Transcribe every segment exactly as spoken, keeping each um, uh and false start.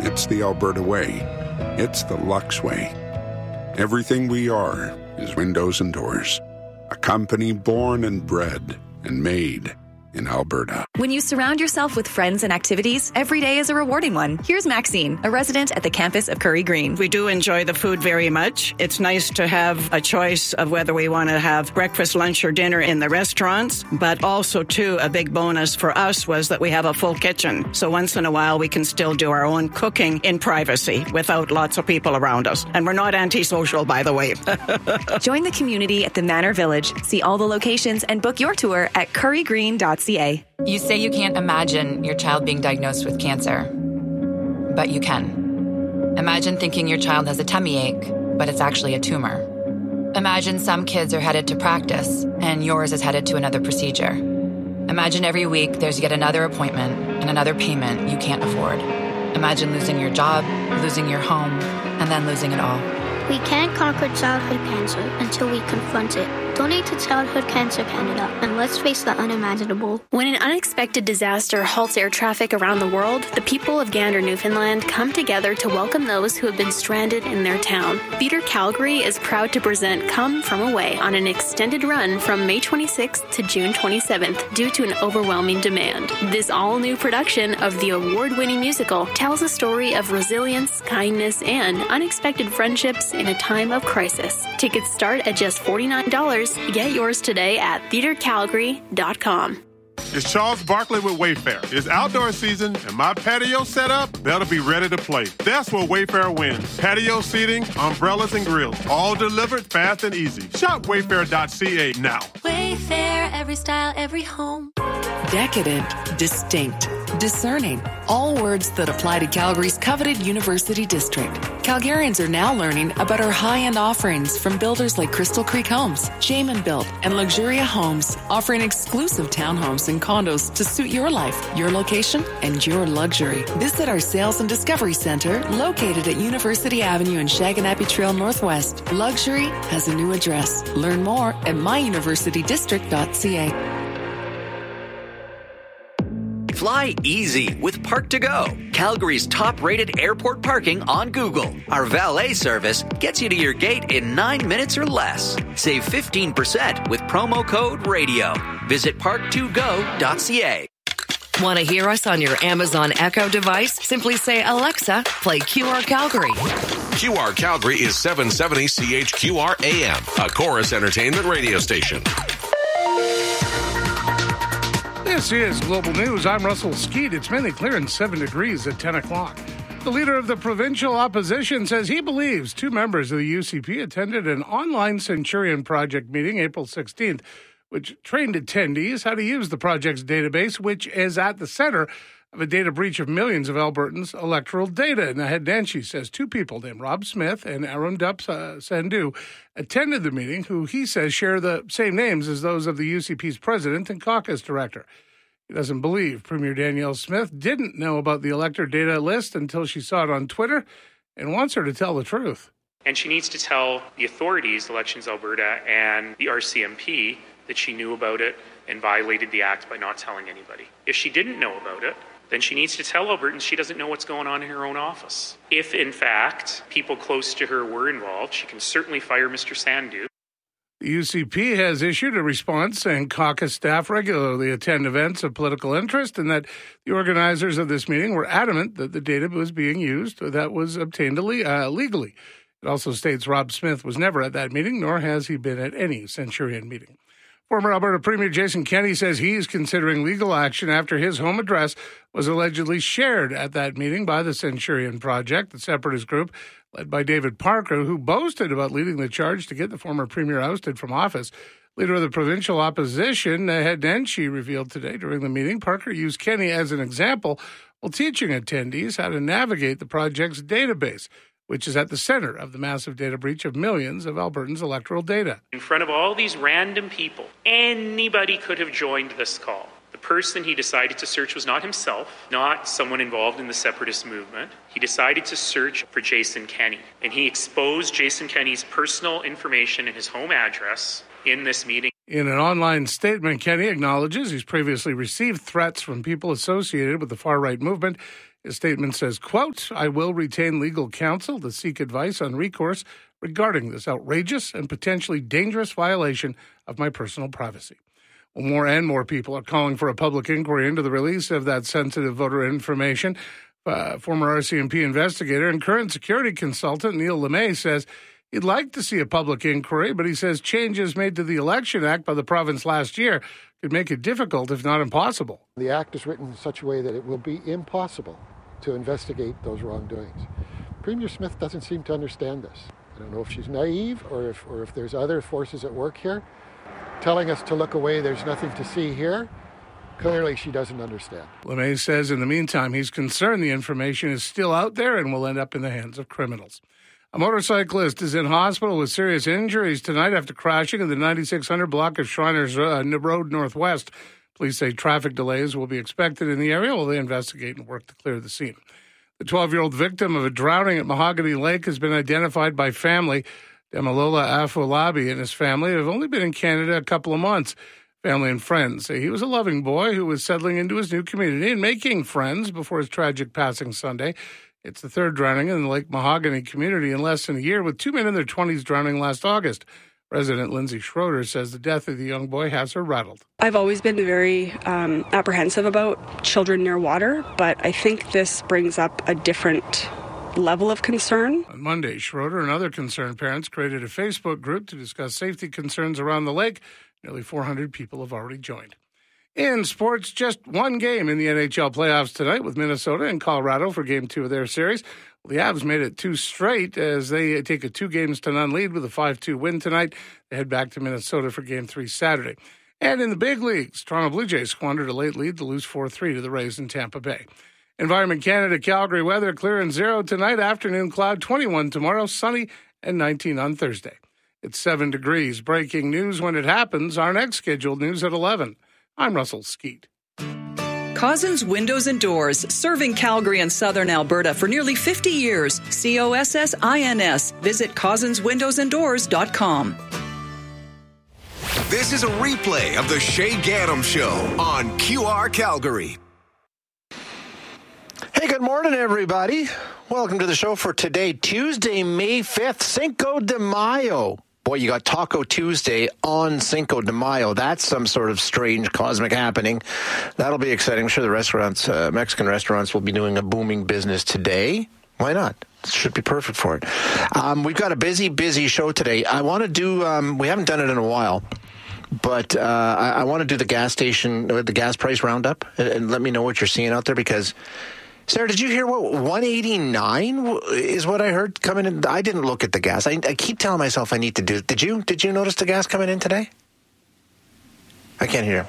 It's the Alberta way. It's the Lux way. Everything we are is windows and doors. A company born and bred and made in Alberta. When you surround yourself with friends and activities, every day is a rewarding one. Here's Maxine, a resident at the campus of Curry Green. We do enjoy the food very much. It's nice to have a choice of whether we want to have breakfast, lunch, or dinner in the restaurants, but also, too, a big bonus for us was that we have a full kitchen. So once in a while, we can still do our own cooking in privacy without lots of people around us. And we're not antisocial, by the way. Join the community at the Manor Village. See all the locations and book your tour at curry green dot c a. You say you can't imagine your child being diagnosed with cancer, but you can. Imagine thinking your child has a tummy ache, but it's actually a tumor. Imagine some kids are headed to practice, and yours is headed to another procedure. Imagine every week there's yet another appointment and another payment you can't afford. Imagine losing your job, losing your home, and then losing it all. We can't conquer childhood cancer until we confront it. Donate to Childhood Cancer Canada, and let's face the unimaginable. When an unexpected disaster halts air traffic around the world, the people of Gander, Newfoundland come together to welcome those who have been stranded in their town. Theatre Calgary is proud to present Come From Away on an extended run from May twenty-sixth to June twenty-seventh due to an overwhelming demand. This all-new production of the award-winning musical tells a story of resilience, kindness, and unexpected friendships in a time of crisis. Tickets start at just forty-nine dollars. Get yours today at theatre calgary dot com. It's Charles Barkley with Wayfair. It's outdoor season, and my patio set up, that'll be ready to play. That's where Wayfair wins. Patio seating, umbrellas, and grills, all delivered fast and easy. Shop wayfair dot c a now. Wayfair, every style, every home. Decadent, distinct, discerning. All words that apply to Calgary's coveted University District. Calgarians are now learning about our high-end offerings from builders like Crystal Creek Homes, Jamin Built, and Luxuria Homes, offering exclusive townhomes and condos to suit your life, your location, and your luxury. Visit our Sales and Discovery Center, located at University Avenue and Shaganappi Trail Northwest. Luxury has a new address. Learn more at my university district dot c a. Fly easy with Park to Go, Calgary's top-rated airport parking on Google. Our valet service gets you to your gate in nine minutes or less. Save fifteen percent with promo code RADIO. Visit park to go dot c a. Want to hear us on your Amazon Echo device? Simply say, Alexa, play Q R Calgary. Q R Calgary is seven seventy C H Q R A M, a Chorus Entertainment radio station. This is Global News. I'm Russell Skeet. It's mainly clear and seven degrees at ten o'clock. The leader of the provincial opposition says he believes two members of the U C P attended an online Centurion Project meeting April sixteenth, which trained attendees how to use the project's database, which is at the center of a data breach of millions of Albertans' electoral data. And the head Nancy says two people named Rob Smith and Arundup Sandhu attended the meeting, who he says share the same names as those of the U C P's president and caucus director. He doesn't believe Premier Danielle Smith didn't know about the elector data list until she saw it on Twitter and wants her to tell the truth. And she needs to tell the authorities, Elections Alberta and the R C M P, that she knew about it and violated the act by not telling anybody. If she didn't know about it, then she needs to tell Albertans she doesn't know what's going on in her own office. If, in fact, people close to her were involved, she can certainly fire Mister Sandhu. The U C P has issued a response saying caucus staff regularly attend events of political interest and that the organizers of this meeting were adamant that the data was being used that was obtained uh, legally. It also states Rob Smith was never at that meeting, nor has he been at any Centurion meeting. Former Alberta Premier Jason Kenney says he's considering legal action after his home address was allegedly shared at that meeting by the Centurion Project, the separatist group led by David Parker, who boasted about leading the charge to get the former premier ousted from office. Leader of the provincial opposition, Head Nenshi, revealed today during the meeting Parker used Kenney as an example while teaching attendees how to navigate the project's database, which is at the center of the massive data breach of millions of Albertans' electoral data. In front of all these random people, anybody could have joined this call. The person he decided to search was not himself, not someone involved in the separatist movement. He decided to search for Jason Kenney, and he exposed Jason Kenney's personal information and his home address in this meeting. In an online statement, Kenney acknowledges he's previously received threats from people associated with the far-right movement. His statement says, quote, I will retain legal counsel to seek advice on recourse regarding this outrageous and potentially dangerous violation of my personal privacy. Well, more and more people are calling for a public inquiry into the release of that sensitive voter information. Uh, former R C M P investigator and current security consultant Neil LeMay says he'd like to see a public inquiry, but he says changes made to the Election Act by the province last year could make it difficult, if not impossible. The act is written in such a way that it will be impossible to investigate those wrongdoings. Premier Smith doesn't seem to understand this. I don't know if she's naive or if, or if there's other forces at work here telling us to look away, there's nothing to see here. Clearly, she doesn't understand. LeMay says in the meantime, he's concerned the information is still out there and will end up in the hands of criminals. A motorcyclist is in hospital with serious injuries tonight after crashing in the ninety-six hundred block of Shriners uh, Road Northwest. Police say traffic delays will be expected in the area while they investigate and work to clear the scene. The twelve-year-old victim of a drowning at Mahogany Lake has been identified by family. Demalola Afolabi and his family have only been in Canada a couple of months. Family and friends say he was a loving boy who was settling into his new community and making friends before his tragic passing Sunday. It's the third drowning in the Lake Mahogany community in less than a year, with two men in their twenties drowning last August. Resident Lindsay Schroeder says the death of the young boy has her rattled. I've always been very um, apprehensive about children near water, but I think this brings up a different level of concern. On Monday, Schroeder and other concerned parents created a Facebook group to discuss safety concerns around the lake. Nearly four hundred people have already joined. In sports, just one game in the N H L playoffs tonight with Minnesota and Colorado for game two of their series. The Avs made it two straight as they take a two games to none lead with a five two win tonight. They head back to Minnesota for game three Saturday. And in the big leagues, Toronto Blue Jays squandered a late lead to lose four three to the Rays in Tampa Bay. Environment Canada, Calgary weather, clear and zero tonight, afternoon cloud, twenty-one tomorrow, sunny and nineteen on Thursday. It's seven degrees. Breaking news when it happens. Our next scheduled news at eleven. I'm Russell Skeet. Cozzens Windows and Doors, serving Calgary and southern Alberta for nearly fifty years. C O S S I N S. Visit cozzens windows and doors dot com. This is a replay of the Shay Gaddam Show on Q R Calgary. Hey, good morning, everybody. Welcome to the show for today, Tuesday, May fifth, Cinco de Mayo. Boy, you got Taco Tuesday on Cinco de Mayo. That's some sort of strange cosmic happening. That'll be exciting. I'm sure the restaurants, uh, Mexican restaurants, will be doing a booming business today. Why not? It should be perfect for it. Um, we've got a busy, busy show today. I want to do, um, we haven't done it in a while, but uh, I, I want to do the gas station, the gas price roundup, and, and let me know what you're seeing out there, because Sarah, did you hear what one eighty-nine is what I heard coming in? I didn't look at the gas. I, I keep telling myself I need to do. Did you? Did you notice the gas coming in today? I can't hear.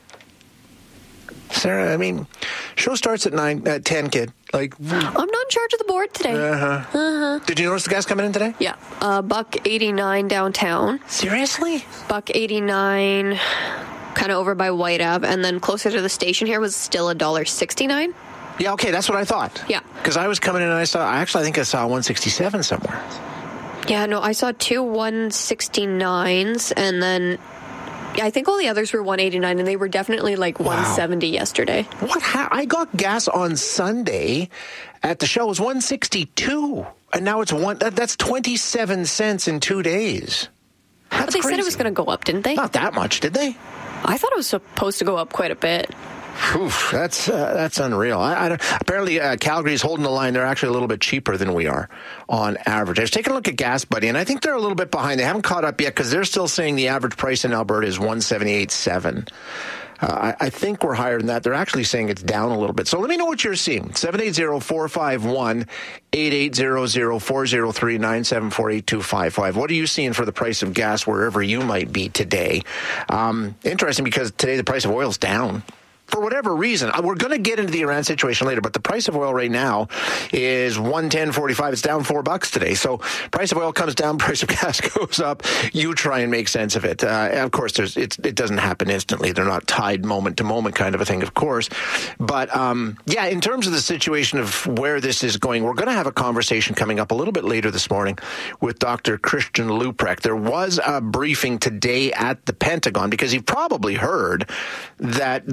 Sarah, I mean, show starts at nine, at ten, kid. Like, I'm not in charge of the board today. Uh-huh. Uh-huh. Did you notice the gas coming in today? Yeah. Uh, buck eighty-nine downtown. Seriously? Buck eighty-nine, kind of over by White Ave, and then closer to the station here was still a dollar sixty-nine. Yeah, okay, that's what I thought. Yeah. Because I was coming in and I saw, actually, I think I saw one sixty-seven somewhere. Yeah, no, I saw two one sixty-nines, and then yeah, I think all the others were one eighty-nine, and they were definitely like wow. one seventy yesterday. What? Ha- I got gas on Sunday at the show. It was one sixty-two, and now it's one. That, that's twenty-seven cents in two days. That's but they crazy. said it was going to go up, didn't they? Not that much, did they? I thought it was supposed to go up quite a bit. Oof, that's uh, that's unreal. I, I don't, apparently, uh, Calgary is holding the line. They're actually a little bit cheaper than we are on average. I was taking a look at Gas Buddy, and I think they're a little bit behind. They haven't caught up yet because they're still saying the average price in Alberta is one seventy-eight point seven. Uh, I, I think we're higher than that. They're actually saying it's down a little bit. So let me know what you're seeing. seven eight zero, four five one, eight eight zero zero, four zero three, nine seven four, eight two five five. What are you seeing for the price of gas wherever you might be today? Um, interesting because today the price of oil is down. For whatever reason, we're going to get into the Iran situation later, but the price of oil right now is one ten forty-five. It's down four bucks today. So price of oil comes down, price of gas goes up. You try and make sense of it. Uh, and of course, there's it's, it doesn't happen instantly. They're not tied moment to moment kind of a thing, of course. But um, yeah, in terms of the situation of where this is going, we're going to have a conversation coming up a little bit later this morning with Doctor Christian Leuprecht. There was a briefing today at the Pentagon because you've probably heard that there are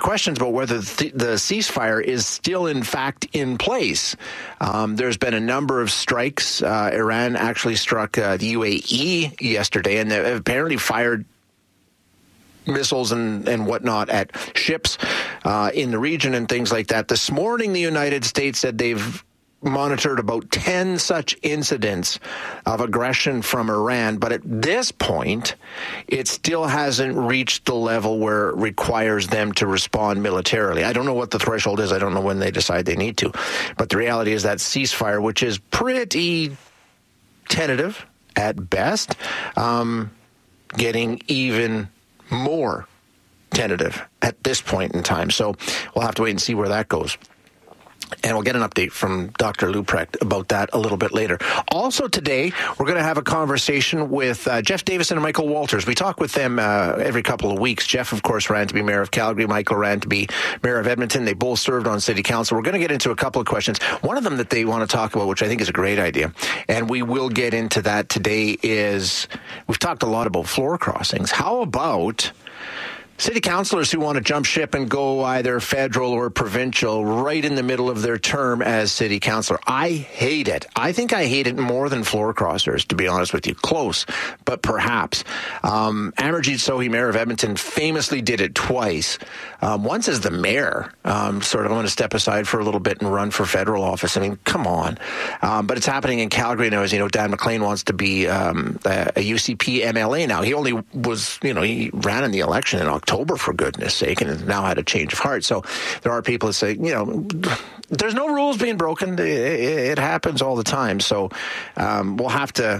questions about whether the, the ceasefire is still, in fact, in place. Um, there's been a number of strikes. Uh, Iran actually struck uh, the U A E yesterday, and they apparently fired missiles and, and whatnot at ships uh, in the region and things like that. This morning, the United States said they've monitored about ten such incidents of aggression from Iran, but at this point, it still hasn't reached the level where it requires them to respond militarily. I don't know what the threshold is. I don't know when they decide they need to. But the reality is that ceasefire, which is pretty tentative at best, um, getting even more tentative at this point in time. So we'll have to wait and see where that goes. And we'll get an update from Doctor Leuprecht about that a little bit later. Also today, we're going to have a conversation with uh, Jeff Davison and Michael Walters. We talk with them uh, every couple of weeks. Jeff, of course, ran to be mayor of Calgary. Michael ran to be mayor of Edmonton. They both served on city council. We're going to get into a couple of questions. One of them that they want to talk about, which I think is a great idea, and we will get into that today, is we've talked a lot about floor crossings. How about city councillors who want to jump ship and go either federal or provincial right in the middle of their term as city councillor? I hate it. I think I hate it more than floor crossers, to be honest with you. Close, but perhaps. Um, Amarjeet Sohi, mayor of Edmonton, famously did it twice. Um, once as the mayor, um, sort of, I'm going to step aside for a little bit and run for federal office. I mean, come on. Um, but it's happening in Calgary now. As you know, Dan McLean wants to be um, a, a U C P M L A now. He only was, you know, he ran in the election in October. October, for goodness sake, and has now had a change of heart. So there are people that say, you know, there's no rules being broken. It, it happens all the time. So um, we'll have to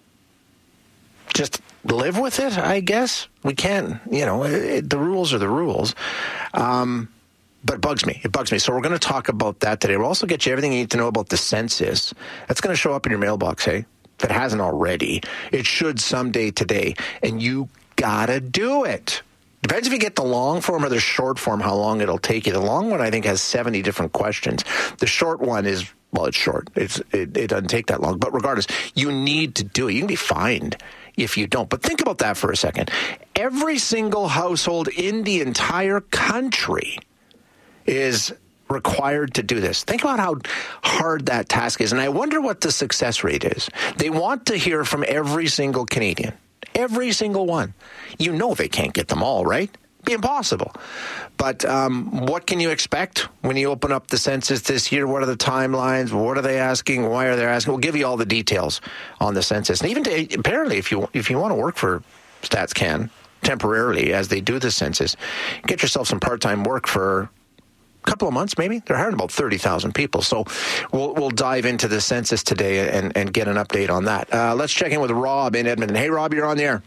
just live with it, I guess. We can't, you know, it, the rules are the rules. Um, but it bugs me. It bugs me. So we're going to talk about that today. We'll also get you everything you need to know about the census. That's going to show up in your mailbox, hey? If it hasn't already, it should someday today. And you gotta do it. Depends if you get the long form or the short form, how long it'll take you. The long one, I think, has seventy different questions. The short one is, well, it's short. It's it, it doesn't take that long. But regardless, you need to do it. You can be fined if you don't. But think about that for a second. Every single household in the entire country is required to do this. Think about how hard that task is. And I wonder what the success rate is. They want to hear from every single Canadian. Every single one. You know they can't get them all, right? Be impossible. But um, what can you expect when you open up the census this year? What are the timelines? What are they asking? Why are they asking? We'll give you all the details on the census. And even to, apparently, if you if you want to work for StatsCan temporarily as they do the census, get yourself some part-time work for couple of months, maybe. They're hiring about thirty thousand people. So we'll we'll dive into the census today and, and get an update on that. Uh, let's check in with Rob in Edmonton. Hey, Rob, you're on the air.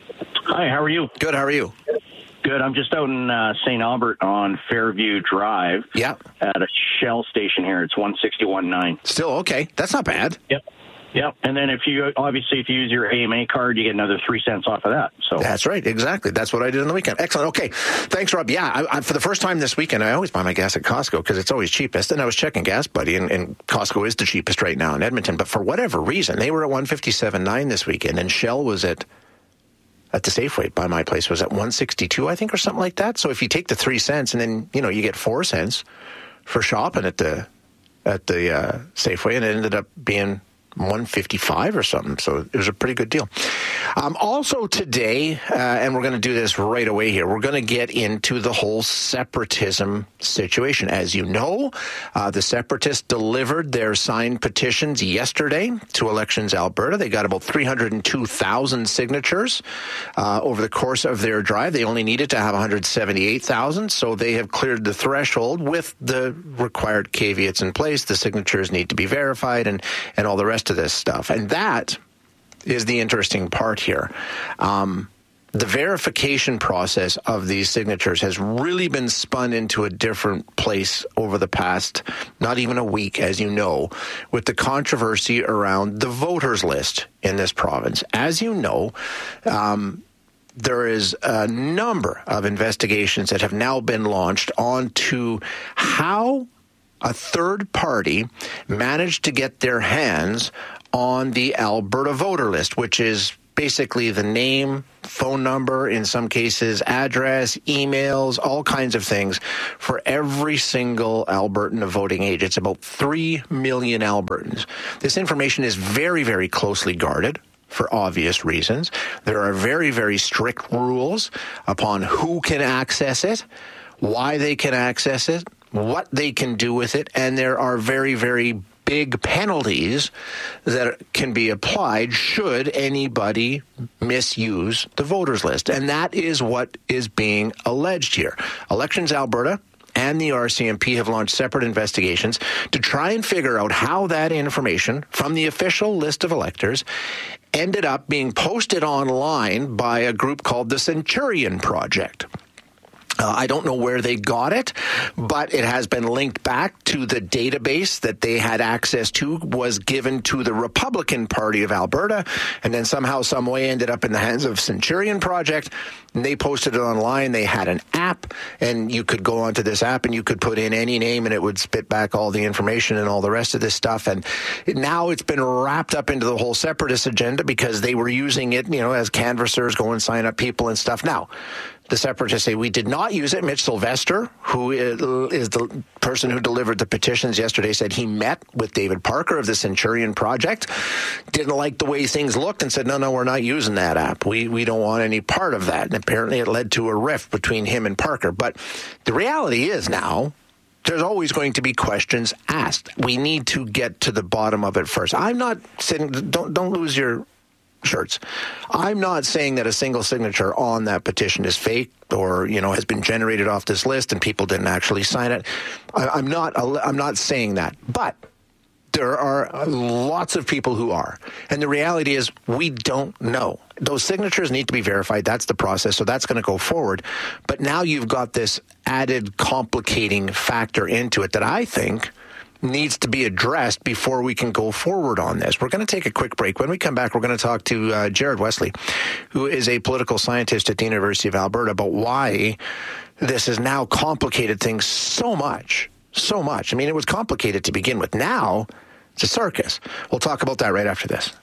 Hi, how are you? Good, how are you? Good. I'm just out in uh, Saint Albert on Fairview Drive. Yeah. At a Shell station here. It's one sixty-one nine. Still okay. That's not bad. Yep. Yep. And then if you, obviously, if you use your A M A card, you get another three cents off of that. So that's right. Exactly. That's what I did on the weekend. Excellent. Okay. Thanks, Rob. Yeah. I, I, for the first time this weekend, I always buy my gas at Costco because it's always cheapest. And I was checking Gas Buddy, and, and Costco is the cheapest right now in Edmonton. But for whatever reason, they were at one fifty-seven nine this weekend, and Shell was at, at the Safeway by my place was at one sixty-two, I think, or something like that. So if you take the three cents and then, you know, you get four cents for shopping at the, at the uh, Safeway, and it ended up being one fifty-five or something. So it was a pretty good deal. Um, also today, uh, and we're going to do this right away here, we're going to get into the whole separatism situation. As you know, uh, the separatists delivered their signed petitions yesterday to Elections Alberta. They got about three hundred two thousand signatures uh, over the course of their drive. They only needed to have one hundred seventy-eight thousand, so they have cleared the threshold with the required caveats in place. The signatures need to be verified and, and all the rest to this stuff. And that is the interesting part here. Um, the verification process of these signatures has really been spun into a different place over the past, not even a week, as you know, with the controversy around the voters list in this province. As you know, um, there is a number of investigations that have now been launched onto how a third party managed to get their hands on the Alberta voter list, which is basically the name, phone number, in some cases address, emails, all kinds of things for every single Albertan of voting age. It's about three million Albertans. This information is very, very closely guarded for obvious reasons. There are very, very strict rules upon who can access it, why they can access it, what they can do with it, and there are very, very big penalties that can be applied should anybody misuse the voters list. And that is what is being alleged here. Elections Alberta and the R C M P have launched separate investigations to try and figure out how that information from the official list of electors ended up being posted online by a group called the Centurion Project. Uh, I don't know where they got it, but it has been linked back to the database that they had access to, was given to the Republican Party of Alberta, and then somehow, some way ended up in the hands of Centurion Project, and they posted it online. They had an app, and you could go onto this app and you could put in any name and it would spit back all the information and all the rest of this stuff. And it, now it's been wrapped up into the whole separatist agenda because they were using it, you know, as canvassers, go and sign up people and stuff. Now, the separatists say we did not use it. Mitch Sylvester, who is the person who delivered the petitions yesterday, said he met with David Parker of the Centurion Project, didn't like the way things looked, and said, no, no, we're not using that app. We we don't want any part of that. And apparently it led to a rift between him and Parker. But the reality is now, there's always going to be questions asked. We need to get to the bottom of it first. I'm not saying, don't don't lose your shirts. I'm not saying that a single signature on that petition is fake or, you know, has been generated off this list and people didn't actually sign it. I, I'm not. I'm not saying that, but there are lots of people who are, and the reality is we don't know. Those signatures need to be verified. That's the process, so that's going to go forward. But now you've got this added complicating factor into it that I think needs to be addressed before we can go forward on this. We're going to take a quick break. When we come back, we're going to talk to uh, Jared Wesley, who is a political scientist at the University of Alberta, about why this has now complicated things so much, so much. I mean, it was complicated to begin with. Now, it's a circus. We'll talk about that right after this.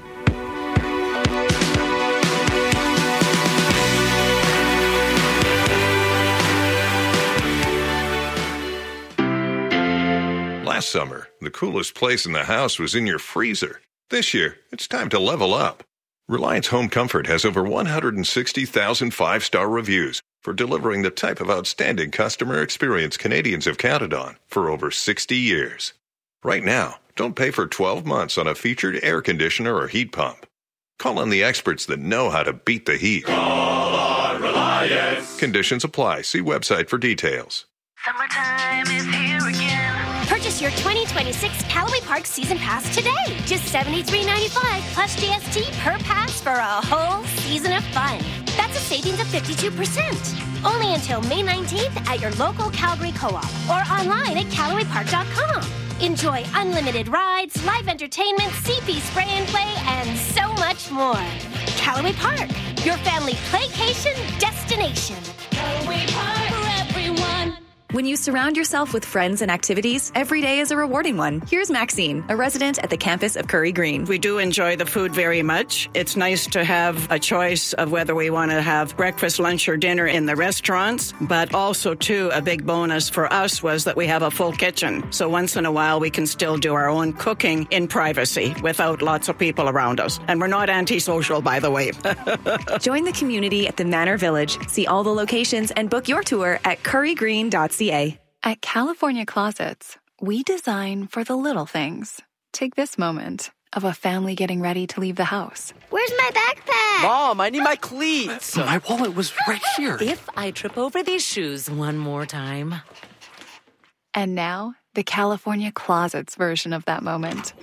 Last summer, the coolest place in the house was in your freezer. This year, it's time to level up. Reliance Home Comfort has over one hundred sixty thousand five-star reviews for delivering the type of outstanding customer experience Canadians have counted on for over sixty years. Right now, don't pay for twelve months on a featured air conditioner or heat pump. Call on the experts that know how to beat the heat. Call on Reliance. Conditions apply. See website for details. Summertime is here again. Purchase your twenty twenty-six Callaway Park Season Pass today. Just seventy-three ninety-five plus G S T per pass for a whole season of fun. That's a savings of fifty-two percent. Only until May nineteenth at your local Calgary Co-op or online at Callaway Park dot com. Enjoy unlimited rides, live entertainment, C P spray and play, and so much more. Callaway Park, your family playcation destination. Callaway Park for everyone. When you surround yourself with friends and activities, every day is a rewarding one. Here's Maxine, a resident at the campus of Curry Green. We do enjoy the food very much. It's nice to have a choice of whether we want to have breakfast, lunch, or dinner in the restaurants, but also, too, a big bonus for us was that we have a full kitchen. So once in a while, we can still do our own cooking in privacy without lots of people around us. And we're not antisocial, by the way. Join the community at the Manor Village. See all the locations and book your tour at curry green dot c a. At California Closets, we design for the little things. Take this moment of a family getting ready to leave the house. Where's my backpack? Mom, I need my cleats. My wallet was right here. If I trip over these shoes one more time. And now, the California Closets version of that moment.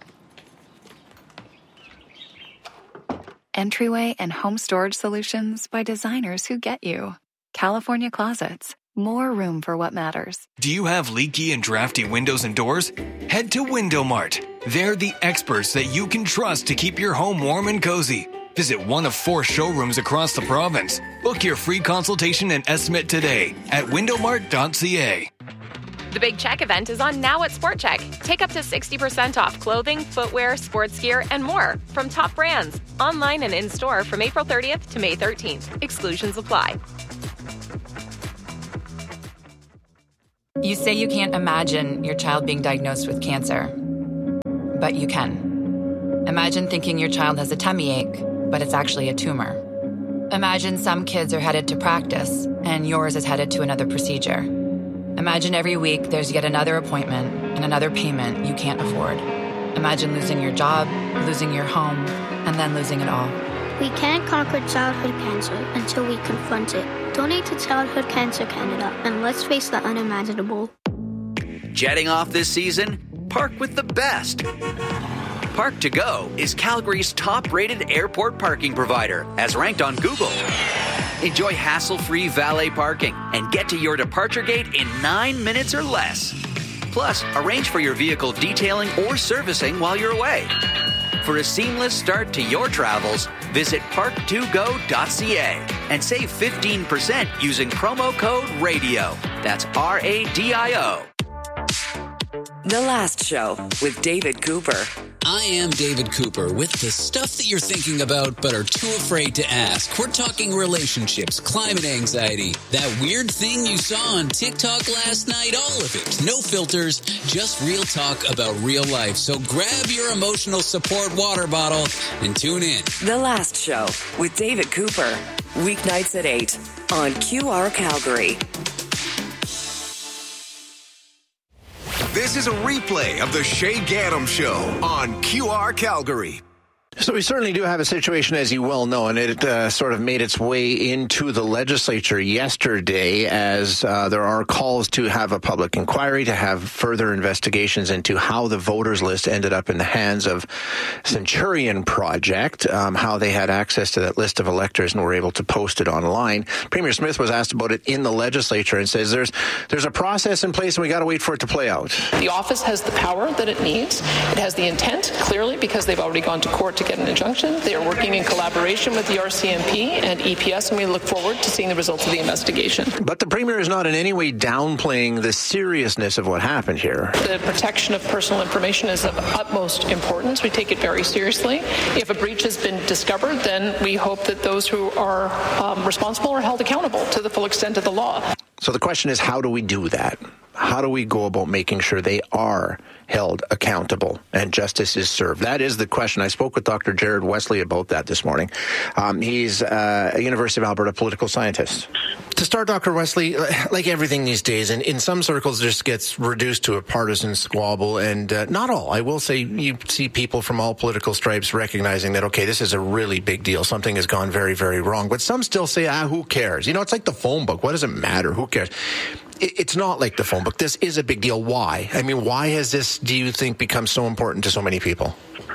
Entryway and home storage solutions by designers who get you. California Closets. More room for what matters. Do you have leaky and drafty windows and doors? Head to Window Mart. They're the experts that you can trust to keep your home warm and cozy. Visit one of four showrooms across the province. Book your free consultation and estimate today at window mart dot c a. The Big Check event is on now at Sport Check. Take up to sixty percent off clothing, footwear, sports gear, and more from top brands. Online and in-store from April thirtieth to May thirteenth. Exclusions apply. You say you can't imagine your child being diagnosed with cancer, but you can. Imagine thinking your child has a tummy ache, but it's actually a tumor. Imagine some kids are headed to practice, and yours is headed to another procedure. Imagine every week there's yet another appointment and another payment you can't afford. Imagine losing your job, losing your home, and then losing it all. We can't conquer childhood cancer until we confront it. Donate to Childhood Cancer Canada, and let's face the unimaginable. Jetting off this season? Park with the best. Park to Go is Calgary's top-rated airport parking provider, as ranked on Google. Enjoy hassle-free valet parking and get to your departure gate in nine minutes or less. Plus, arrange for your vehicle detailing or servicing while you're away. For a seamless start to your travels, visit park to go dot c a and save fifteen percent using promo code RADIO. That's R A D I O. The Last Show with David Cooper. I am David Cooper with the stuff that you're thinking about but are too afraid to ask. We're talking relationships, climate anxiety, that weird thing you saw on TikTok last night, all of it. No filters, just real talk about real life. So grab your emotional support water bottle and tune in. The Last Show with David Cooper. Weeknights at eight on Q R Calgary. This is a replay of the Shay Gaddam Show on Q R Calgary. So we certainly do have a situation, as you well know, and it uh, sort of made its way into the legislature yesterday as uh, there are calls to have a public inquiry, to have further investigations into how the voters list ended up in the hands of Centurion Project, um, how they had access to that list of electors and were able to post it online. Premier Smith was asked about it in the legislature and says there's there's a process in place and we got to wait for it to play out. The office has the power that it needs. It has the intent, clearly, because they've already gone to court to get an injunction. They are working in collaboration with the R C M P and E P S, and we look forward to seeing the results of the investigation. But the Premier is not in any way downplaying the seriousness of what happened here. The protection of personal information is of utmost importance. We take it very seriously. If a breach has been discovered, then we hope that those who are um, responsible are held accountable to the full extent of the law. So the question is, how do we do that? How do we go about making sure they are held accountable and justice is served? That is the question. I spoke with Doctor Jared Wesley about that this morning. Um, he's uh, a University of Alberta political scientist. To start, Doctor Wesley, like everything these days, and in some circles, this gets reduced to a partisan squabble, and uh, not all. I will say you see people from all political stripes recognizing that, okay, this is a really big deal. Something has gone very, very wrong. But some still say, ah, who cares? You know, it's like the phone book. What does it matter? Who cares? It's not like the phone book. This is a big deal. Why? I mean, why has this, do you think, become so important to so many people?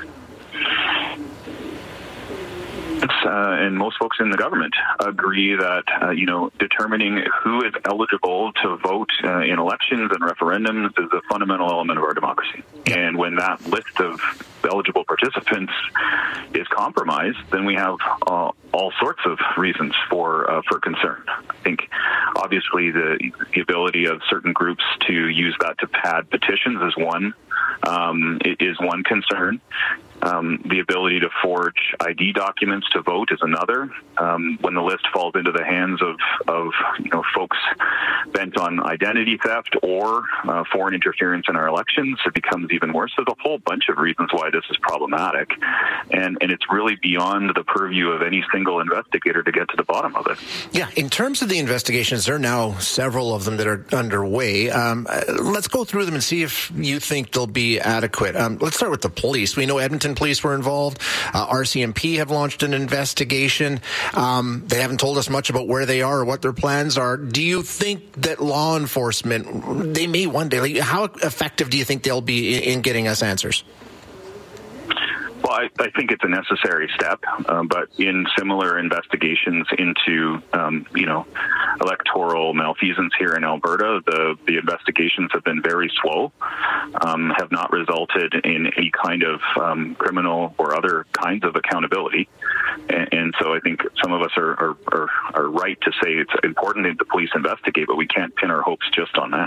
Uh, and most folks in the government agree that, uh, you know, determining who is eligible to vote uh, in elections and referendums is a fundamental element of our democracy. And when that list of eligible participants is compromised, then we have uh, all sorts of reasons for uh, for concern. I think, obviously, the, the ability of certain groups to use that to pad petitions is one um, is one concern. Um, the ability to forge I D documents to vote is another. Um, when the list falls into the hands of, of you know, folks bent on identity theft or uh, foreign interference in our elections, it becomes even worse. There's a whole bunch of reasons why this is problematic, and, and it's really beyond the purview of any single investigator to get to the bottom of it. Yeah, in terms of the investigations, there are now several of them that are underway. Um, let's go through them and see if you think they'll be adequate. Um, let's start with the police. We know Edmonton police were involved. Uh, R C M P have launched an investigation. Um, they haven't told us much about where they are or what their plans are. Do you think that law enforcement, they may one day, like, how effective do you think they'll be in, in getting us answers? Well, I, I think it's a necessary step, um, but in similar investigations into, um, you know, electoral malfeasance here in Alberta, the, the investigations have been very slow, um, have not resulted in any kind of um, criminal or other kinds of accountability. And, and so I think some of us are, are, are, are right to say it's important that the police investigate, but we can't pin our hopes just on that.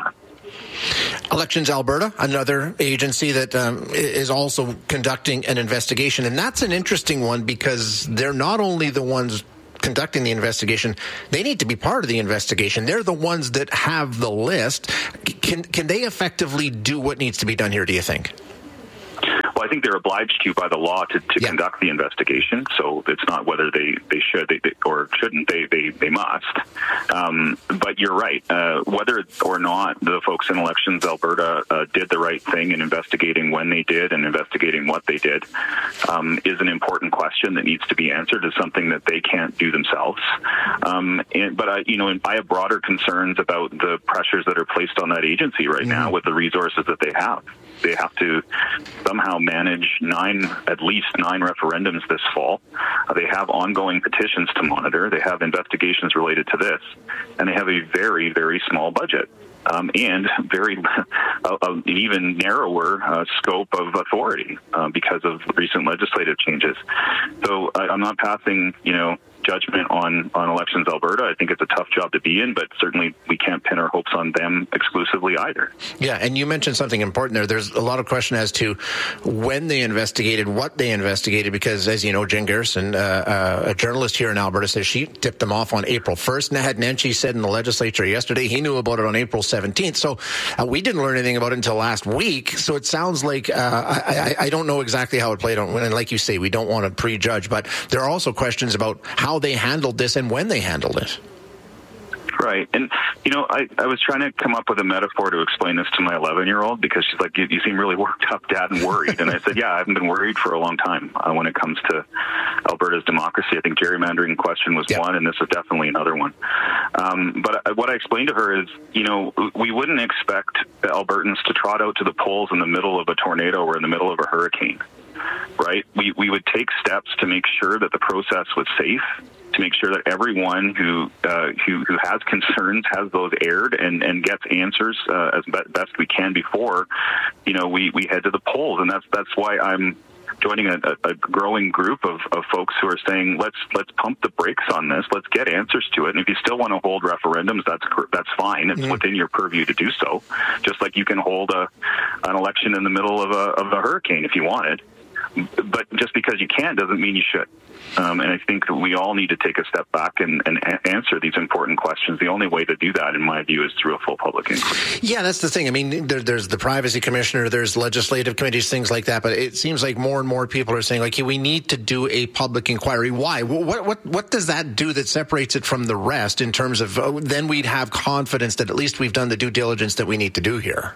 Elections Alberta, another agency that um, is also conducting an investigation. And that's an interesting one because they're not only the ones conducting the investigation, they need to be part of the investigation. They're the ones that have the list. Can, can they effectively do what needs to be done here, do you think? Well, I think they're obliged to by the law to, to yeah. conduct the investigation. So it's not whether they, they should they, they, or shouldn't. They they, they must. Um, but you're right. Uh, whether or not the folks in Elections Alberta uh, did the right thing in investigating when they did and investigating what they did um, is an important question that needs to be answered. Is something that they can't do themselves. Um, and, but I, you know, I have broader concerns about the pressures that are placed on that agency right mm-hmm. now with the resources that they have. They have to somehow manage nine, at least nine referendums this fall. Uh, they have ongoing petitions to monitor. They have investigations related to this. And they have a very, very small budget. Um, and very uh, an even narrower uh, scope of authority uh, because of recent legislative changes. So I, I'm not passing, you know, judgment on, on Elections Alberta. I think it's a tough job to be in, but certainly we can't pin our hopes on them exclusively either. Yeah, and you mentioned something important there. There's a lot of question as to when they investigated, what they investigated, because as you know, Jen Garrison, uh, uh, a journalist here in Alberta, says she tipped them off on April first. Naheed Nenshi said in the legislature yesterday he knew about it on April seventeenth. So uh, we didn't learn anything about it until last week. So it sounds like, uh, I, I, I don't know exactly how it played out. And like you say, we don't want to prejudge, but there are also questions about how they handled this and when they handled it. Right. And, you know, I, I was trying to come up with a metaphor to explain this to my eleven-year-old because she's like, you, you seem really worked up, Dad, and worried. And I said, yeah, I haven't been worried for a long time uh, when it comes to Alberta's democracy. I think gerrymandering question was yeah. one, and this is definitely another one. Um, but I, what I explained to her is, you know, we wouldn't expect Albertans to trot out to the polls in the middle of a tornado or in the middle of a hurricane. Right? We we would take steps to make sure that the process was safe, to make sure that everyone who uh, who, who has concerns has those aired and, and gets answers uh, as be- best we can before, you know, we, we head to the polls. And that's that's why I'm joining a, a growing group of, of folks who are saying, let's let's pump the brakes on this. Let's get answers to it. And if you still want to hold referendums, that's that's fine. It's mm-hmm. within your purview to do so. Just like you can hold a an election in the middle of a of a hurricane if you wanted. But just because you can doesn't mean you should. Um, and I think that we all need to take a step back and, and a- answer these important questions. The only way to do that, in my view, is through a full public inquiry. Yeah, that's the thing. I mean, there, there's the privacy commissioner, there's legislative committees, things like that. But it seems like more and more people are saying, like, hey, we need to do a public inquiry. Why? What what what does that do that separates it from the rest in terms of oh, then we'd have confidence that at least we've done the due diligence that we need to do here?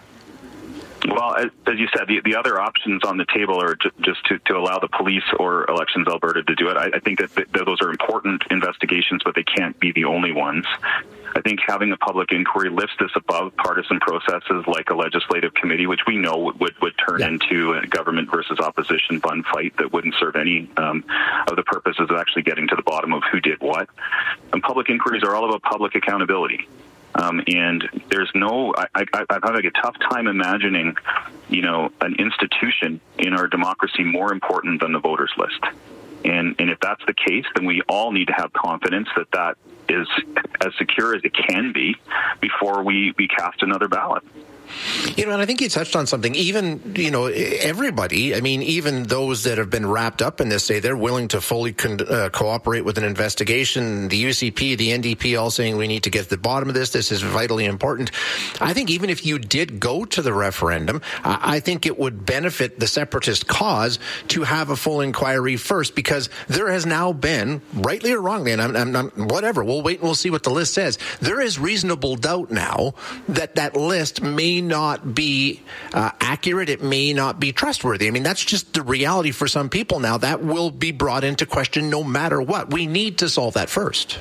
Well, as, as you said, the, the other options on the table are ju- just to, to allow the police or Elections Alberta to do it. I, I think that th- those are important investigations, but they can't be the only ones. I think having a public inquiry lifts this above partisan processes like a legislative committee, which we know would, would, would turn yeah. into a government versus opposition bun fight that wouldn't serve any um, of the purposes of actually getting to the bottom of who did what. And public inquiries are all about public accountability. Um, and there's no, I, I, I'm having a tough time imagining, you know, an institution in our democracy more important than the voters list. And, and if that's the case, then we all need to have confidence that that is as secure as it can be before we, we cast another ballot. You know, and I think you touched on something. Even, you know, everybody, I mean, even those that have been wrapped up in this say they're willing to fully con- uh, cooperate with an investigation. The U C P, the N D P all saying we need to get to the bottom of this. This is vitally important. I think even if you did go to the referendum, uh, I think it would benefit the separatist cause to have a full inquiry first, because there has now been, rightly or wrongly, and I'm, I'm not, whatever, we'll wait and we'll see what the list says. There is reasonable doubt now that that list may not be uh, accurate. It may not be trustworthy. I mean, that's just the reality for some people now. That will be brought into question no matter what. We need to solve that first.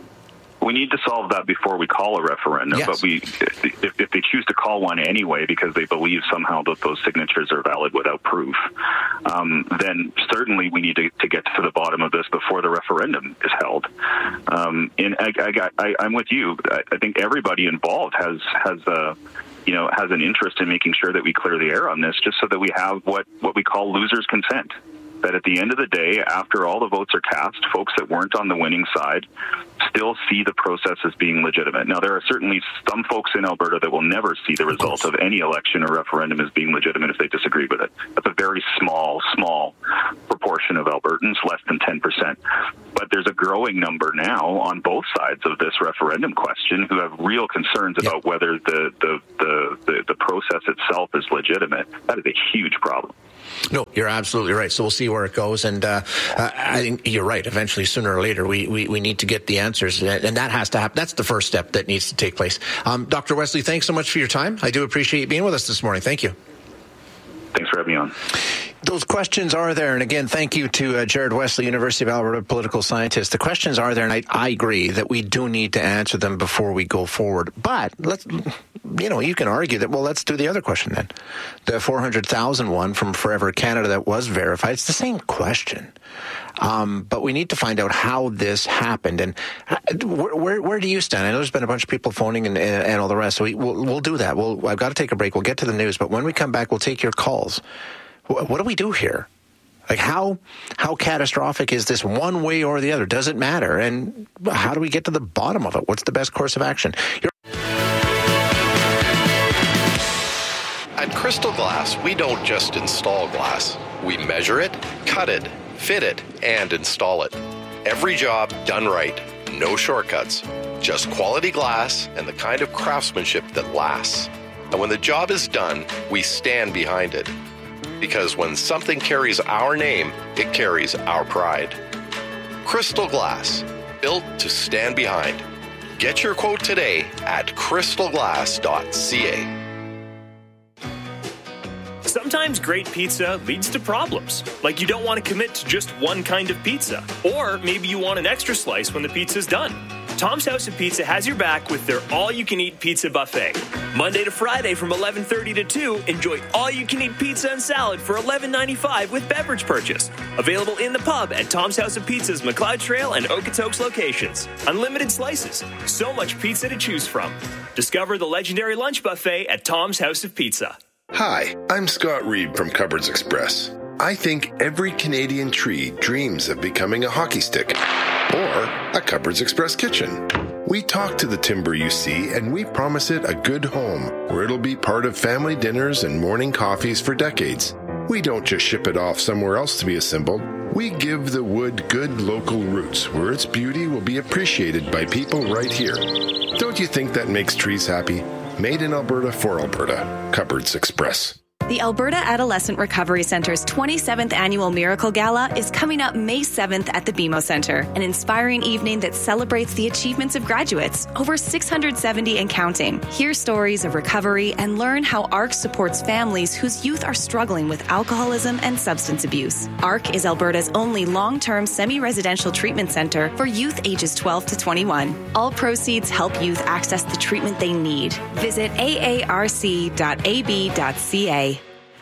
We need to solve that before we call a referendum, yes. But we, if, if they choose to call one anyway because they believe somehow that those signatures are valid without proof, um, then certainly we need to, to get to the bottom of this before the referendum is held. Um, and I, I, I, I'm with you. I, I think everybody involved has has a you know, has an interest in making sure that we clear the air on this, just so that we have what, what we call losers' consent. that at the end of the day, after all the votes are cast, folks that weren't on the winning side still see the process as being legitimate. Now, there are certainly some folks in Alberta that will never see the result of any election or referendum as being legitimate if they disagree with it. That's a very small, small proportion of Albertans, less than ten percent. But there's a growing number now on both sides of this referendum question who have real concerns yep. about whether the, the, the, the, the process itself is legitimate. That is a huge problem. No, you're absolutely right. So we'll see where it goes. And uh, I think you're right. Eventually, sooner or later, we, we, we need to get the answers. And that has to happen. That's the first step that needs to take place. Um, Doctor Wesley, thanks so much for your time. I do appreciate you being with us this morning. Thank you. Thanks for having me on. Those questions are there. And again, thank you to uh, Jared Wesley, University of Alberta political scientist. The questions are there, and I, I agree that we do need to answer them before we go forward. But let's, you know, you can argue that, well, let's do the other question then. The four hundred thousand one from Forever Canada that was verified. It's the same question. Um, but we need to find out how this happened. And uh, where, where, where do you stand? I know there's been a bunch of people phoning and, and, and all the rest. So we, we'll, we'll do that. We'll, I've got to take a break. We'll get to the news. But when we come back, we'll take your calls. What do we do here? Like, how how catastrophic is this one way or the other? Does it matter? And how do we get to the bottom of it? What's the best course of action? You're- At Crystal Glass, we don't just install glass. We measure it, cut it, fit it, and install it. Every job done right. No shortcuts. Just quality glass and the kind of craftsmanship that lasts. And when the job is done, we stand behind it. Because when something carries our name, it carries our pride. Crystal Glass, built to stand behind. Get your quote today at crystal glass dot c a. Sometimes great pizza leads to problems, like you don't want to commit to just one kind of pizza, or maybe you want an extra slice when the pizza's done. Tom's House of Pizza has your back with their all-you-can-eat pizza buffet. Monday to Friday from eleven thirty to two, enjoy all-you-can-eat pizza and salad for eleven ninety-five with beverage purchase. Available in the pub at Tom's House of Pizza's McLeod Trail and Okotoks locations. Unlimited slices. So much pizza to choose from. Discover the legendary lunch buffet at Tom's House of Pizza. Hi, I'm Scott Reed from Cupboards Express. I think every Canadian tree dreams of becoming a hockey stick or a Cupboards Express kitchen. We talk to the timber you see, and we promise it a good home where it'll be part of family dinners and morning coffees for decades. We don't just ship it off somewhere else to be assembled. We give the wood good local roots where its beauty will be appreciated by people right here. Don't you think that makes trees happy? Made in Alberta for Alberta. Cupboards Express. The Alberta Adolescent Recovery Center's twenty-seventh Annual Miracle Gala is coming up May seventh at the B M O Center, an inspiring evening that celebrates the achievements of graduates, over six hundred seventy and counting. Hear stories of recovery and learn how A R C supports families whose youth are struggling with alcoholism and substance abuse. A R C is Alberta's only long-term semi-residential treatment center for youth ages twelve to twenty-one. All proceeds help youth access the treatment they need. Visit a a r c dot a b dot c a.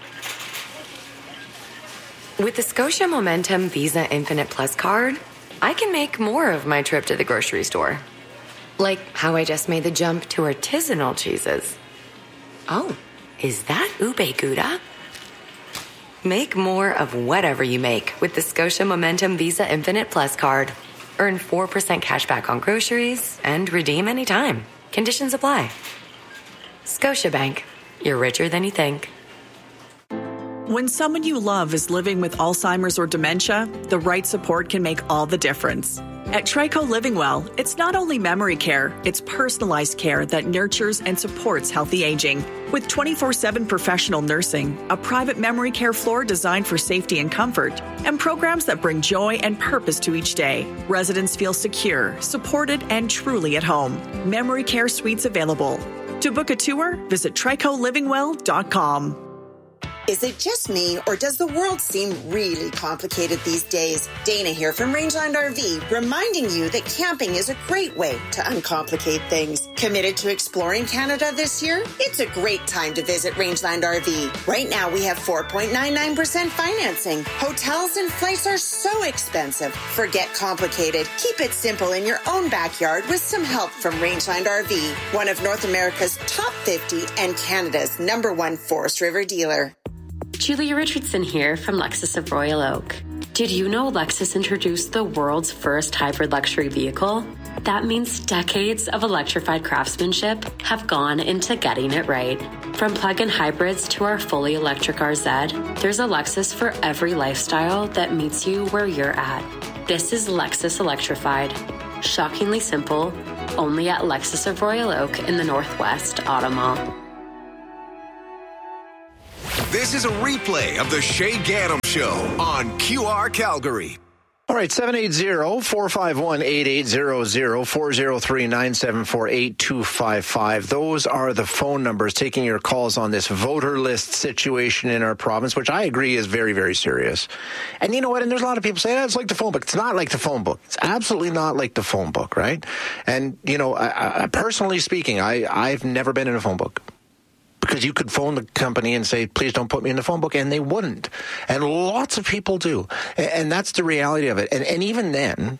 With the Scotia Momentum Visa Infinite Plus card, I can make more of my trip to the grocery store. Like how I just made the jump to artisanal cheeses. Oh, is that ube gouda? Make more of whatever you make with the Scotia Momentum Visa Infinite Plus card. Earn four percent cash back on groceries and redeem anytime. Conditions apply. Scotiabank. You're richer than you think. When someone you love is living with Alzheimer's or dementia, the right support can make all the difference. At Trico Living Well, it's not only memory care, it's personalized care that nurtures and supports healthy aging. With twenty-four seven professional nursing, a private memory care floor designed for safety and comfort, and programs that bring joy and purpose to each day, residents feel secure, supported, and truly at home. Memory care suites available. To book a tour, visit trico living well dot com. Is it just me, or does the world seem really complicated these days? Dana here from Rangeland R V, reminding you that camping is a great way to uncomplicate things. Committed to exploring Canada this year? It's a great time to visit Rangeland R V. Right now, we have four point nine nine percent financing. Hotels and flights are so expensive. Forget complicated. Keep it simple in your own backyard with some help from Rangeland R V, one of North America's top fifty and Canada's number one Forest River dealer. Julia Richardson here from Lexus of Royal Oak. Did you know Lexus introduced the world's first hybrid luxury vehicle? That means decades of electrified craftsmanship have gone into getting it right. From plug-in hybrids to our fully electric R Z, there's a Lexus for every lifestyle that meets you where you're at. This is Lexus Electrified. Shockingly simple, only at Lexus of Royal Oak in the Northwest Auto Mall. This is a replay of the Shay Gaddam Show on Q R Calgary. All right, seven eight zero, four five one, eight eight zero zero, four zero three, nine seven four, eight two five five. Those are the phone numbers taking your calls on this voter list situation in our province, which I agree is very, very serious. And you know what? And there's a lot of people saying, oh, it's like the phone book. It's not like the phone book. It's absolutely not like the phone book, right? And, you know, I, I, personally speaking, I, I've never been in a phone book. Because you could phone the company and say, please don't put me in the phone book, and they wouldn't. And lots of people do. And that's the reality of it. And, and even then,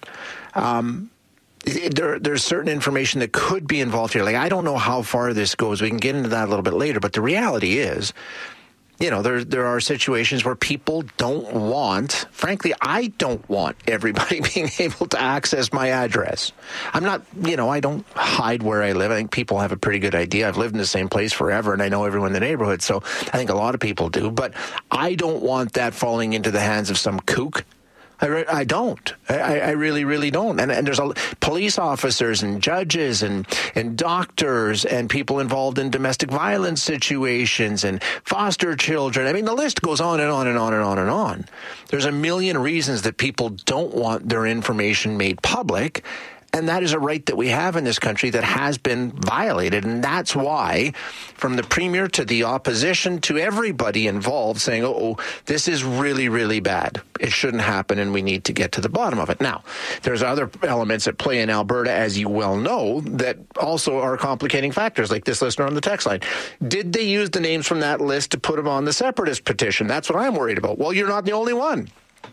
um, there, there's certain information that could be involved here. Like, I don't know how far this goes. We can get into that a little bit later. But the reality is, you know, there there are situations where people don't want, frankly, I don't want everybody being able to access my address. I'm not, you know, I don't hide where I live. I think people have a pretty good idea. I've lived in the same place forever, and I know everyone in the neighborhood, so I think a lot of people do. But I don't want that falling into the hands of some kook. I, re- I don't. I, I really, really don't. And, and there's a, police officers and judges and, and doctors and people involved in domestic violence situations and foster children. I mean, the list goes on and on and on and on and on. There's a million reasons that people don't want their information made public. And that is a right that we have in this country that has been violated. And that's why, from the premier to the opposition to everybody involved, saying, oh, this is really, really bad. It shouldn't happen, and we need to get to the bottom of it. Now, there's other elements at play in Alberta, as you well know, that also are complicating factors, like this listener on the text line. Did they use the names from that list to put them on the separatist petition? That's what I'm worried about. Well, you're not the only one.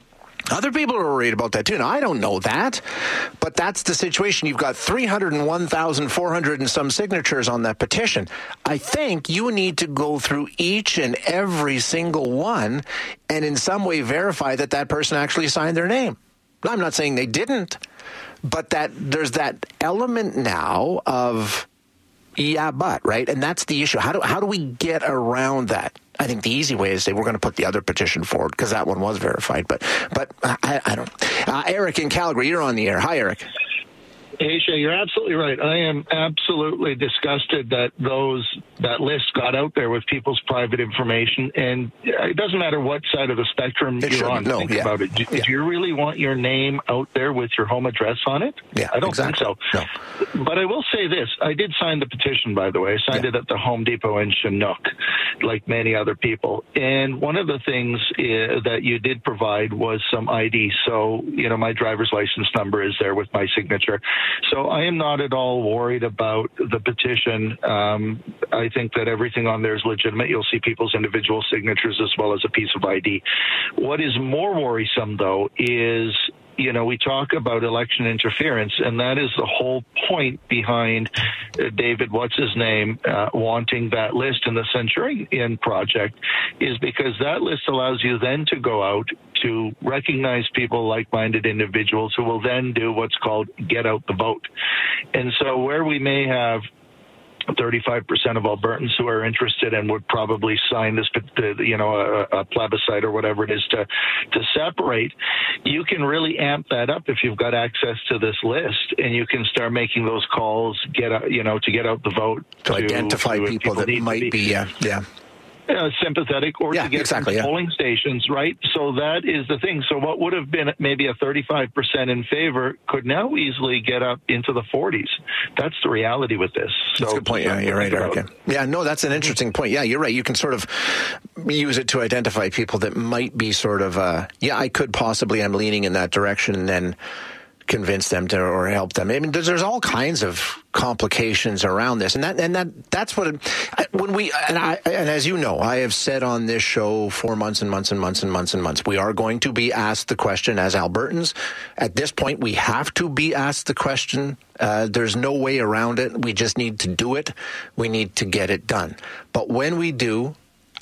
Other people are worried about that, too. Now, I don't know that, but that's the situation. You've got three hundred one thousand four hundred and some signatures on that petition. I think you need to go through each and every single one and in some way verify that that person actually signed their name. I'm not saying they didn't, but that there's that element now of, yeah, but, right? And that's the issue. How do, how do we get around that? I think the easy way is to say we're going to put the other petition forward because that one was verified. But but I, I don't. Uh, Eric in Calgary, you're on the air. Hi, Eric. Hey, Shay, you're absolutely right. I am absolutely disgusted that those that list got out there with people's private information. And it doesn't matter what side of the spectrum it you're on. No, think yeah. about it. Do, yeah. do you really want your name out there with your home address on it? Yeah, I don't exactly. think so. No. But I will say this. I did sign the petition, by the way. I signed yeah. it at the Home Depot in Chinook, like many other people. And one of the things uh, that you did provide was some I D. So, you know, my driver's license number is there with my signature. So I am not at all worried about the petition. Um, I think that everything on there is legitimate. You'll see people's individual signatures as well as a piece of I D. What is more worrisome, though, is, you know, we talk about election interference, and that is the whole point behind uh, David, what's his name, uh, wanting that list in the Centurion Project, is because that list allows you then to go out to recognize people, like-minded individuals who will then do what's called get out the vote. And so where we may have thirty-five percent of Albertans who are interested and would probably sign this, you know, a, a plebiscite or whatever it is to to separate, you can really amp that up if you've got access to this list, and you can start making those calls, get out, you know, to get out the vote, to, to identify to, people, people that might be, be yeah, yeah. Uh, sympathetic, or yeah, to get exactly, some yeah. polling stations, right? So that is the thing. So what would have been maybe a thirty-five percent in favor could now easily get up into the forties. That's the reality with this. So, that's a good point. Yeah, you're right, Eric. Yeah, no, that's an interesting point. Yeah, you're right. You can sort of use it to identify people that might be sort of, uh, yeah, I could possibly, I'm leaning in that direction, and then convince them to or help them. I mean, there's, there's all kinds of complications around this, and that and that that's what it, when we and I and as you know, I have said on this show for months and months and months and months and months, we are going to be asked the question as Albertans. At this point, we have to be asked the question. Uh, there's no way around it. We just need to do it. We need to get it done. But when we do,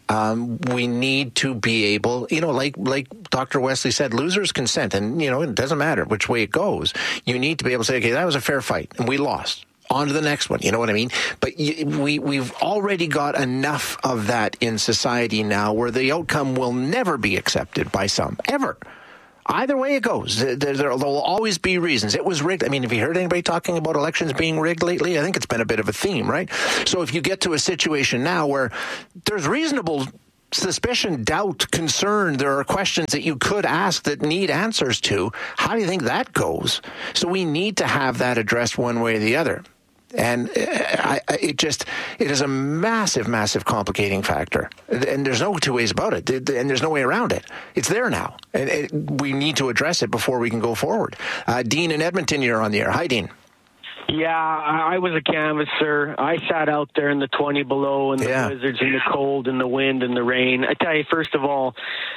Um, we need to be able, you know, like like Doctor Wesley said, losers consent. And, you know, it doesn't matter which way it goes. You need to be able to say, okay, that was a fair fight, and we lost. On to the next one. You know what I mean? But you, we, we've already got enough of that in society now where the outcome will never be accepted by some, ever. Either way it goes, there, there will always be reasons. It was rigged. I mean, have you heard anybody talking about elections being rigged lately? I think it's been a bit of a theme, right? So if you get to a situation now where there's reasonable suspicion, doubt, concern, there are questions that you could ask that need answers to, how do you think that goes? So we need to have that addressed one way or the other. And I, I, it just, it is a massive, massive complicating factor. And there's no two ways about it. And there's no way around it. It's there now. And it, we need to address it before we can go forward. Uh, Dean in Edmonton, you're on the air. Hi, Dean. Yeah, I was a canvasser. I sat out there in the twenty below and the yeah. blizzards and the cold and the wind and the rain. I tell you, first of all,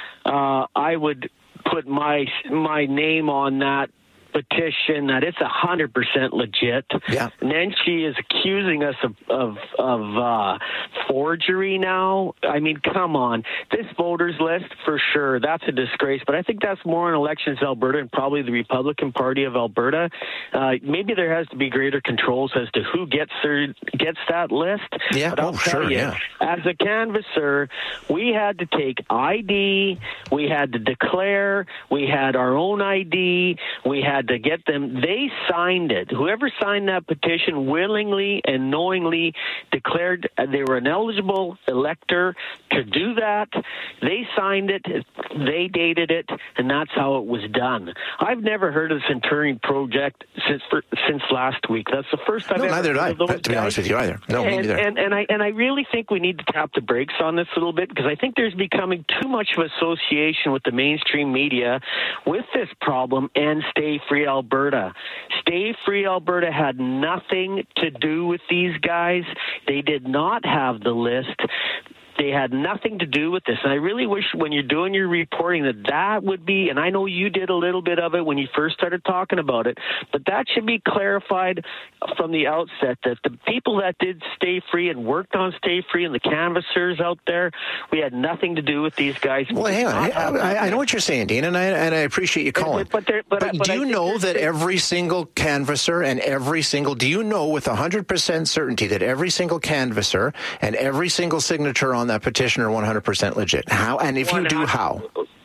uh, I would put my my name on that petition that it's a hundred percent legit. Yeah. And then she is accusing us of of, of uh, forgery now. I mean, come on. This voters list, for sure, that's a disgrace. But I think that's more in elections Alberta and probably the Republican Party of Alberta. Uh, maybe there has to be greater controls as to who gets their, gets that list. Yeah, but I'll oh, tell sure, you, yeah. as a canvasser, we had to take I D, we had to declare, we had our own I D, we had to get them. They signed it. Whoever signed that petition willingly and knowingly declared they were an eligible elector to do that. They signed it. They dated it, and that's how it was done. I've never heard of the Centurion Project since for, since last week. That's the first time. No, I've neither ever did heard I, of those to be honest guys. with you, either. No, and, me neither. And, and, I, and I really think we need to tap the brakes on this a little bit, because I think there's becoming too much of association with the mainstream media with this problem and Stay Free Alberta. Stay Free Alberta had nothing to do with these guys. They did not have the list. They had nothing to do with this. And I really wish when you're doing your reporting that that would be, and I know you did a little bit of it when you first started talking about it, but that should be clarified from the outset, that the people that did Stay Free and worked on Stay Free and the canvassers out there, we had nothing to do with these guys. Well, hang on. I, I, I know what you're saying, Dean, and I, and I appreciate you calling. But, but, but, but, but do you know that every single canvasser and every single, do you know with one hundred percent certainty that every single canvasser and every single signature on that petition are one hundred percent legit? How? And if you do, how?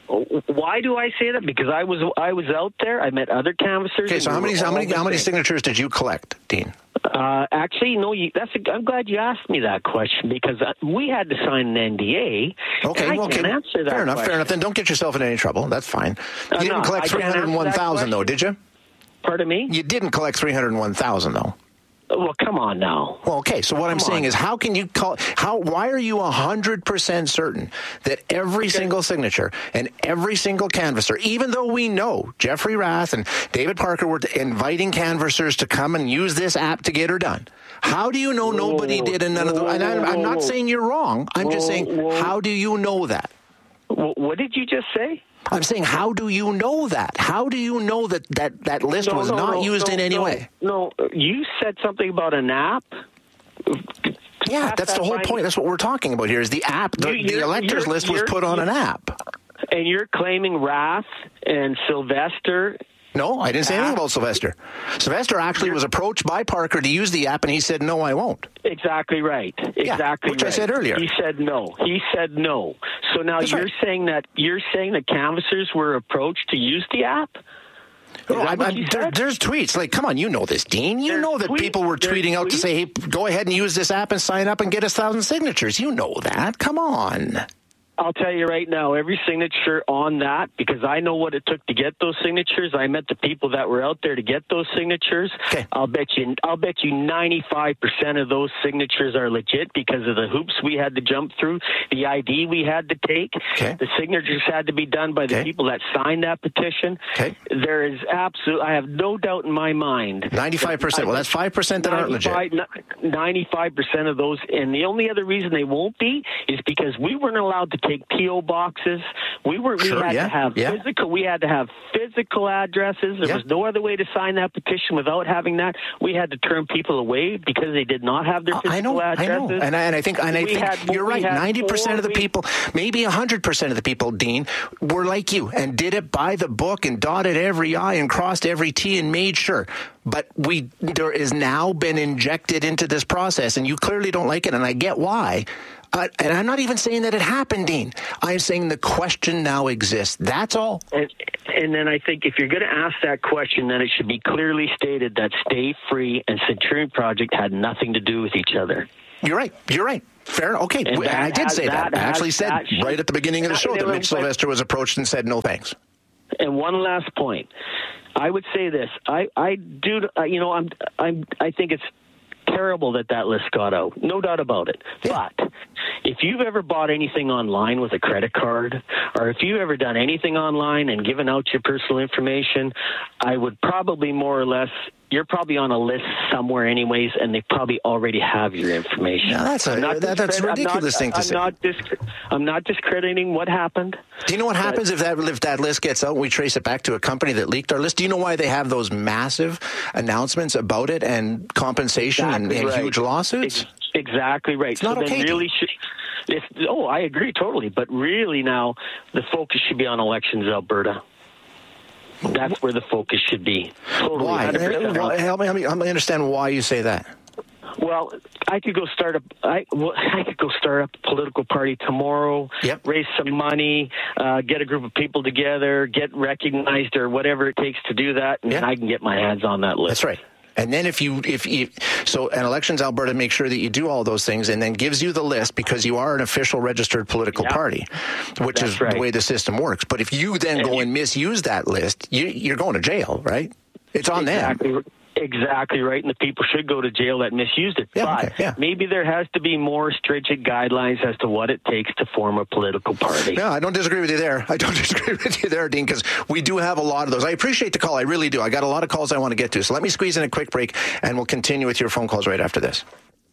Why do I say that? Because I was I was out there. I met other canvassers. Okay, so how many how many how many signatures did you collect, Dean? Uh, actually, no. You, that's. A, I'm glad you asked me that question, because uh, we had to sign an N D A. Okay, and I well, okay. can't answer that Fair enough. question. Fair enough. Then don't get yourself in any trouble. That's fine. You Uh, didn't no, collect I three can't hundred one thousand, though, did you? Pardon me? You didn't collect three hundred one thousand, though. Well, come on now. Well, okay. So what Come I'm saying on. is, how can you call? How? Why are you a hundred percent certain that every Okay. single signature and every single canvasser, even though we know Jeffrey Rath and David Parker were inviting canvassers to come and use this app to get her done? How do you know Whoa, nobody did and none of the? And I'm, I'm not whoa, saying you're wrong. I'm just whoa, saying, whoa. how do you know that? Wh- What did you just say? I'm saying, how do you know that? How do you know that that, that list No, was no, not no, used no, in any no, way? No, you said something about an app. Yeah, that's the whole point. That's what we're talking about here. Is the app? The, You- the you're- electors you're- list was you're- put on an you're- app. And you're claiming Rath and Sylvester. No, I didn't say anything about Sylvester. Sylvester actually was approached by Parker to use the app, and he said, no, I won't. Exactly right. Exactly yeah, which right. I said earlier. He said no. He said no. So now That's you're right. saying that you're saying that canvassers were approached to use the app? Oh, I'm, I'm, there, there's tweets. Like, come on, you know this, Dean. You There's know that tweet- people were there's tweeting out to tweet- say, hey, go ahead and use this app and sign up and get us a thousand signatures. You know that. Come on. I'll tell you right now, every signature on that, because I know what it took to get those signatures. I met the people that were out there to get those signatures. Okay. I'll bet you, I'll bet you ninety-five percent of those signatures are legit because of the hoops we had to jump through, the I D we had to take. Okay. The signatures had to be done by the Okay. people that signed that petition. Okay. There is absolute, I have no doubt in my mind. ninety-five percent. Well, that's five percent that aren't legit. ninety-five percent of those, and the only other reason they won't be is because we weren't allowed to take P O boxes. We were we Sure, had yeah, to have yeah. physical. We had to have physical addresses. There Yeah. was no other way to sign that petition without having that. We had to turn people away because they did not have their physical I know, addresses. I know, and I, and I think, and I We think had- you're we right. had Ninety percent of the four weeks- people, maybe a hundred percent of the people, Dean, were like you and did it by the book and dotted every I and crossed every T and made sure. But we there is now been injected into this process, and you clearly don't like it, and I get why. Uh, and I'm not even saying that it happened, Dean. I'm saying the question now exists. That's all. And, and then I think if you're going to ask that question, then it should be clearly stated that Stay Free and Centurion Project had nothing to do with each other. You're right. You're right. Fair. Okay. And And that I did has- say that. that I actually has- said that should- right at the beginning of the that- show that that- Mitch Sylvester was approached and said no thanks. And one last point, I would say this: I, I do, uh, you know, I'm, I'm, I think it's terrible that that list got out, no doubt about it. Yeah. But if you've ever bought anything online with a credit card, or if you've ever done anything online and given out your personal information, I would probably more or less. You're probably on a list somewhere, anyways, and they probably already have your information. Now, that's a I'm not that, that's a discred- I'm ridiculous not- thing to I'm say. Not disc- I'm not discrediting what happened. Do you know what happens if that if that list gets out and we trace it back to a company that leaked our list? Do you know why they have those massive announcements about it and compensation Exactly and, and right. huge lawsuits? Ex- exactly right. It's not so okay, then really should. If, oh, I agree totally. But really now, the focus should be on elections, Alberta. That's where the focus should be. Totally, Why? one hundred percent. Well, Help me, help me, help me understand why you say that. Well, I could go start a I, well, I could go start up a political party tomorrow. Yep. Raise some money, uh, get a group of people together, get recognized, or whatever it takes to do that, and then I can get my hands on that list. That's right. And then if you, if you, so an Elections Alberta makes sure that you do all those things and then gives you the list because you are an official registered political Yep. party, which That's is right. the way the system works. But if you then go and misuse that list, you, you're going to jail, right? It's on exactly. them. Exactly right, and the people should go to jail that misused it. Yeah, but okay, yeah. maybe there has to be more stringent guidelines as to what it takes to form a political party. No, I don't disagree with you there. I don't disagree with you there, Dean, because we do have a lot of those. I appreciate the call. I really do. I got a lot of calls I want to get to. So let me squeeze in a quick break, and we'll continue with your phone calls right after this.